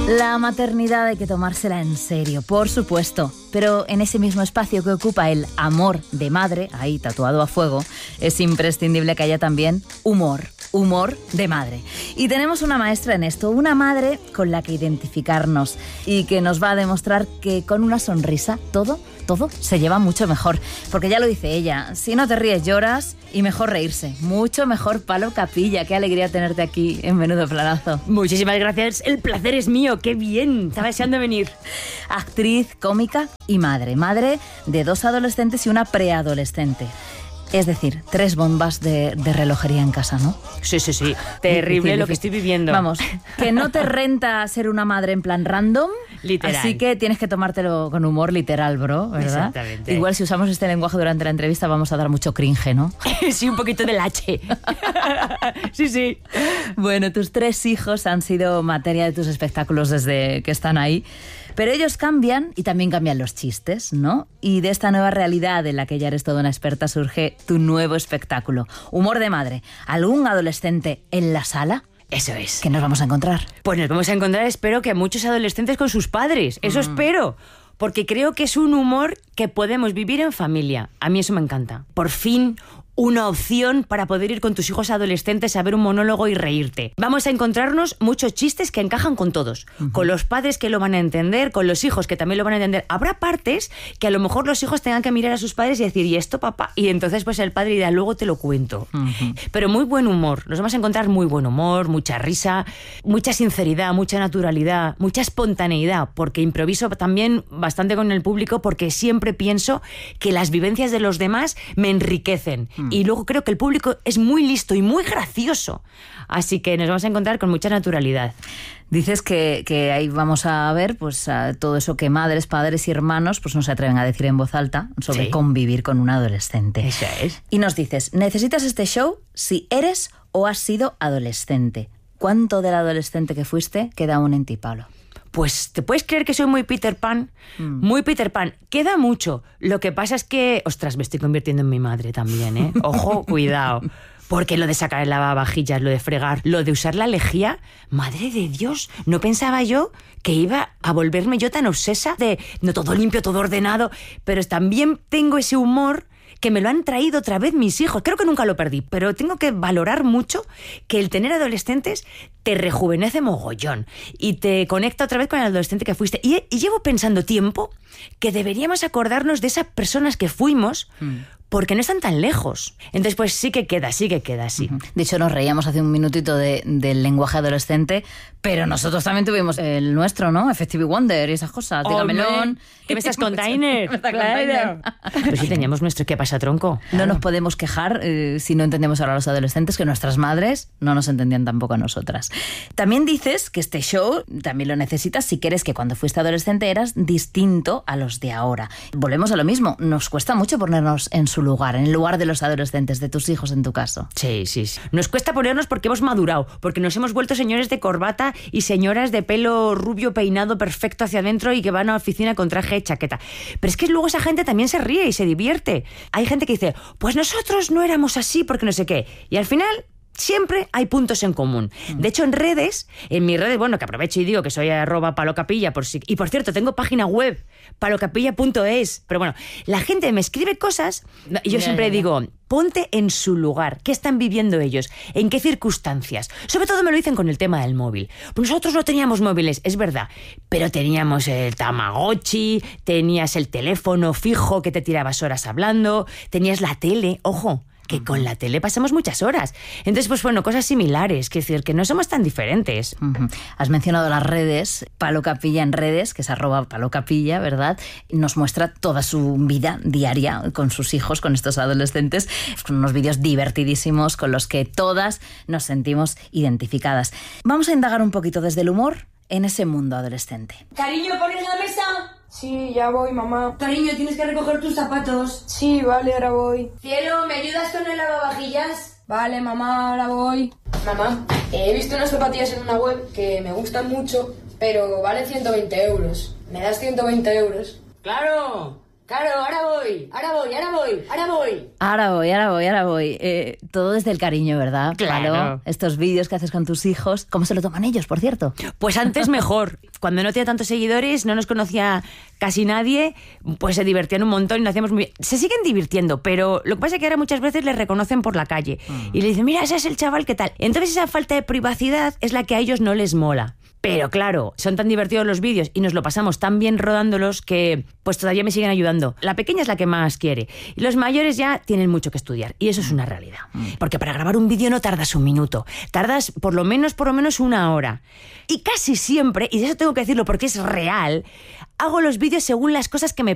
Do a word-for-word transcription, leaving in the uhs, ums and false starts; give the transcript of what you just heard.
La maternidad hay que tomársela en serio, por supuesto, pero en ese mismo espacio que ocupa el amor de madre, ahí tatuado a fuego, es imprescindible que haya también humor, humor de madre. Y tenemos una maestra en esto, una madre con la que identificarnos y que nos va a demostrar que con una sonrisa todo, todo se lleva mucho mejor. Porque ya lo dice ella, si no te ríes lloras y mejor reírse. Mucho mejor, Palo Capilla. Qué alegría tenerte aquí en Menudo Planazo. Muchísimas gracias, el placer es mío, qué bien, estaba deseando venir. Actriz, cómica y madre. Madre de dos adolescentes y una preadolescente. Es decir, tres bombas de, de relojería en casa, ¿no? Sí, sí, sí. Terrible lo que estoy viviendo. Vamos, que no te renta ser una madre en plan random. Literal. Así que tienes que tomártelo con humor literal, bro, ¿verdad? Exactamente. Igual si usamos este lenguaje durante la entrevista vamos a dar mucho cringe, ¿no? Sí, un poquito del H. Sí, sí. Bueno, tus tres hijos han sido materia de tus espectáculos desde que están ahí. Pero ellos cambian y también cambian los chistes, ¿no? Y de esta nueva realidad en la que ya eres toda una experta surge tu nuevo espectáculo. Humor de madre. ¿Algún adolescente en la sala? Eso es. ¿Qué nos vamos a encontrar? Pues nos vamos a encontrar, espero que muchos adolescentes con sus padres. Eso mm. espero. Porque creo que es un humor que podemos vivir en familia. A mí eso me encanta. Por fin, una opción para poder ir con tus hijos adolescentes a ver un monólogo y reírte. Vamos a encontrarnos muchos chistes que encajan con todos. Uh-huh. Con los padres que lo van a entender, con los hijos que también lo van a entender. Habrá partes que a lo mejor los hijos tengan que mirar a sus padres y decir, ¿y esto, papá? Y entonces pues el padre dirá, luego te lo cuento. Uh-huh. Pero muy buen humor. Nos vamos a encontrar muy buen humor, mucha risa, mucha sinceridad, mucha naturalidad, mucha espontaneidad, porque improviso también bastante con el público porque siempre pienso que las vivencias de los demás me enriquecen. Uh-huh. Y luego creo que el público es muy listo y muy gracioso. Así que nos vamos a encontrar con mucha naturalidad. Dices que, que ahí vamos a ver pues a todo eso que madres, padres y hermanos pues no se atreven a decir en voz alta sobre sí. convivir con un adolescente. Eso es. Y nos dices, necesitas este show si eres o has sido adolescente. ¿Cuánto del adolescente que fuiste queda aún en ti, Pablo? Pues te puedes creer que soy muy Peter Pan, mm. muy Peter Pan. Queda mucho. Lo que pasa es que, ostras, me estoy convirtiendo en mi madre también, ¿eh? Ojo, cuidado. Porque lo de sacar el lavavajillas, lo de fregar, lo de usar la lejía, madre de Dios, no pensaba yo que iba a volverme yo tan obsesa de no todo limpio, todo ordenado, pero también tengo ese humor que me lo han traído otra vez mis hijos. Creo que nunca lo perdí, pero tengo que valorar mucho que el tener adolescentes te rejuvenece mogollón y te conecta otra vez con el adolescente que fuiste. Y, y llevo pensando tiempo que deberíamos acordarnos de esas personas que fuimos, mm. porque no están tan lejos. Entonces, pues sí que queda, sí que queda, sí. Uh-huh. De hecho, nos reíamos hace un minutito de, del lenguaje adolescente, pero nosotros también tuvimos el nuestro, ¿no? Effective Wonder y esas cosas. Oh, Dígamelón. ¿Qué me estás container? Claro. Pero sí teníamos nuestro ¿qué pasa, tronco? No claro. nos podemos quejar eh, si no entendemos ahora a los adolescentes que nuestras madres no nos entendían tampoco a nosotras. También dices que este show también lo necesitas si quieres que cuando fuiste adolescente eras distinto a los de ahora. Volvemos a lo mismo. Nos cuesta mucho ponernos en su lugar, en el lugar de los adolescentes, de tus hijos en tu caso. Sí, sí, sí. Nos cuesta ponernos porque hemos madurado, porque nos hemos vuelto señores de corbata y señoras de pelo rubio peinado perfecto hacia adentro y que van a la oficina con traje de chaqueta. Pero es que luego esa gente también se ríe y se divierte. Hay gente que dice, pues nosotros no éramos así porque no sé qué. Y al final siempre hay puntos en común. De hecho, en redes, en mis redes, bueno, que aprovecho y digo que soy arroba palocapilla, por si, y por cierto, tengo página web, palocapilla punto es, pero bueno, la gente me escribe cosas y yo yeah, siempre yeah. digo, ponte en su lugar, ¿qué están viviendo ellos? ¿En qué circunstancias? Sobre todo me lo dicen con el tema del móvil. Pues nosotros no teníamos móviles, es verdad, pero teníamos el Tamagotchi, tenías el teléfono fijo que te tirabas horas hablando, tenías la tele, ojo, que con la tele pasamos muchas horas. Entonces, pues bueno, cosas similares, que decir, que no somos tan diferentes. Uh-huh. Has mencionado las redes, Palo Capilla en redes, que es arroba Palo Capilla, ¿verdad? Nos muestra toda su vida diaria con sus hijos, con estos adolescentes, con unos vídeos divertidísimos con los que todas nos sentimos identificadas. Vamos a indagar un poquito desde el humor en ese mundo adolescente. Cariño, ¿pones la mesa? Sí, ya voy, mamá. Cariño, tienes que recoger tus zapatos. Sí, vale, ahora voy. Cielo, ¿me ayudas con el lavavajillas? Vale, mamá, ahora voy. Mamá, he visto unas zapatillas en una web que me gustan mucho, pero valen ciento veinte euros. ¿Me das ciento veinte euros? ¡Claro! Claro, ahora voy, ahora voy, ahora voy, ahora voy. Ahora voy, ahora voy, ahora voy. Eh, todo desde el cariño, ¿verdad? Claro. Palo? Estos vídeos que haces con tus hijos, ¿cómo se lo toman ellos, por cierto? Pues antes mejor. Cuando no tenía tantos seguidores, no nos conocía casi nadie, pues se divertían un montón y lo hacíamos muy bien. Se siguen divirtiendo, pero lo que pasa es que ahora muchas veces les reconocen por la calle mm. y le dicen, mira, ese es el chaval, ¿qué tal? Entonces esa falta de privacidad es la que a ellos no les mola. Pero claro, son tan divertidos los vídeos y nos lo pasamos tan bien rodándolos que pues todavía me siguen ayudando. La pequeña es la que más quiere. Y los mayores ya tienen mucho que estudiar. Y eso es una realidad. Porque para grabar un vídeo no tardas un minuto. Tardas por lo menos, por lo menos una hora. Y casi siempre, y de eso tengo que decirlo porque es real, hago los vídeos según las cosas que me